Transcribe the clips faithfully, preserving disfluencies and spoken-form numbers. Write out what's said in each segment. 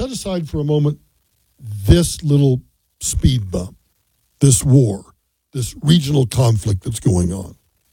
set aside for a moment this little speed bump, this war, this regional conflict that's going on.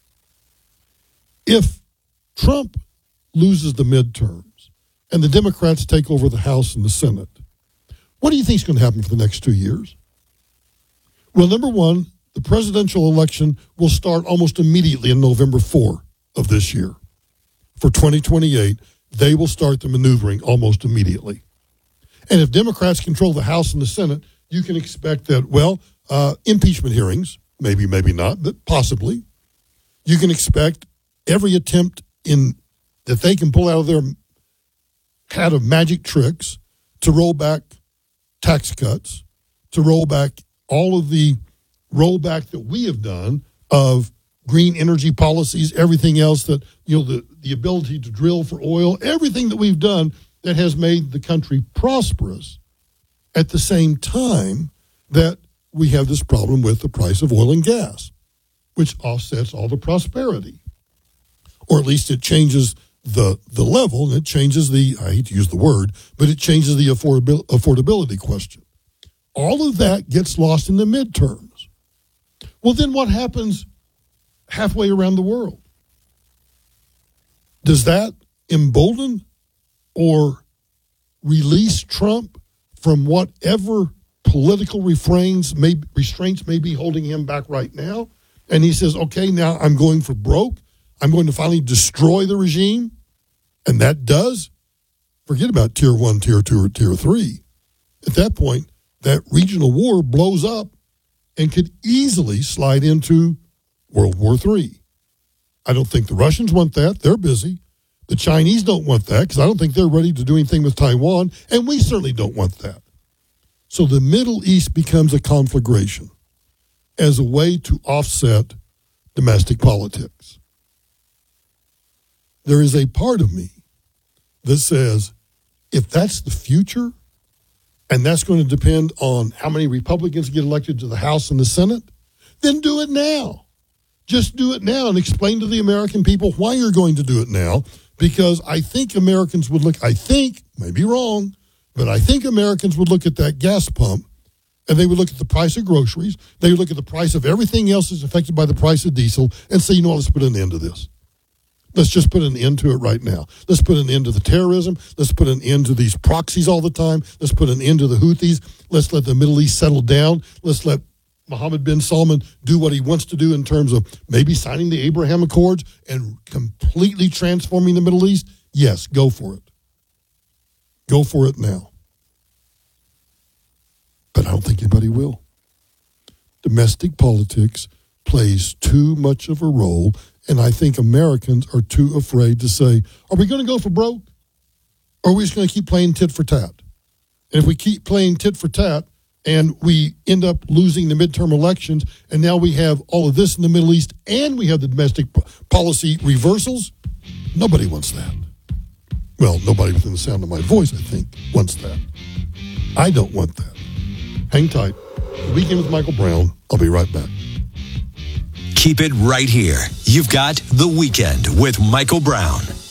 If Trump loses the midterms and the Democrats take over the House and the Senate, what do you think is going to happen for the next two years? Well, number one, the presidential election will start almost immediately on November fourth of this year. For twenty twenty-eight, they will start the maneuvering almost immediately. And if Democrats control the House and the Senate, you can expect that, well, uh, impeachment hearings, maybe, maybe not, but possibly. You can expect every attempt in that they can pull out of their hat of magic tricks to roll back tax cuts, to roll back all of the rollback that we have done of green energy policies, everything else that, you know, the, the ability to drill for oil, everything that we've done that has made the country prosperous at the same time that we have this problem with the price of oil and gas, which offsets all the prosperity. Or at least it changes the the level, and it changes the, I hate to use the word, but it changes the affordabil- affordability question. All of that gets lost in the midterms. Well, then what happens halfway around the world? Does that embolden or release Trump from whatever political refrains may, restraints may be holding him back right now? And he says, okay, now I'm going for broke. I'm going to finally destroy the regime. And that does, forget about tier one, tier two, or tier three. At that point, that regional war blows up and could easily slide into World War Three. I don't think the Russians want that. They're busy. The Chinese don't want that because I don't think they're ready to do anything with Taiwan, and we certainly don't want that. So the Middle East becomes a conflagration as a way to offset domestic politics. There is a part of me that says, if that's the future, and that's going to depend on how many Republicans get elected to the House and the Senate, then do it now. Just do it now and explain to the American people why you're going to do it now, because I think Americans would look, I think, maybe wrong, but I think Americans would look at that gas pump and they would look at the price of groceries, they would look at the price of everything else that's affected by the price of diesel and say, you know what, let's put an end to this. Let's just put an end to it right now. Let's put an end to the terrorism. Let's put an end to these proxies all the time. Let's put an end to the Houthis. Let's let the Middle East settle down. Let's let Mohammed bin Salman do what he wants to do in terms of maybe signing the Abraham Accords and completely transforming the Middle East. Yes, go for it. Go for it now. But I don't think anybody will. Domestic politics plays too much of a role. And I think Americans are too afraid to say, are we going to go for broke? Or are we just going to keep playing tit for tat? And if we keep playing tit for tat and we end up losing the midterm elections and now we have all of this in the Middle East and we have the domestic policy reversals, nobody wants that. Well, nobody within the sound of my voice, I think, wants that. I don't want that. Hang tight. The Weekend with Michael Brown. I'll be right back. Keep it right here. You've got The Weekend with Michael Brown.